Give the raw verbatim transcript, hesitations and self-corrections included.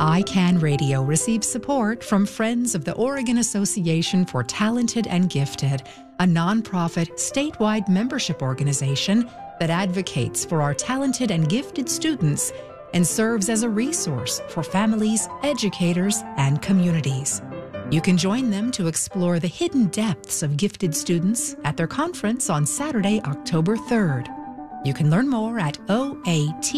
I CAN Radio receives support from Friends of the Oregon Association for Talented and Gifted, a nonprofit statewide membership organization that advocates for our talented and gifted students and serves as a resource for families, educators, and communities. You can join them to explore the hidden depths of gifted students at their conference on Saturday, October third. You can learn more at O A T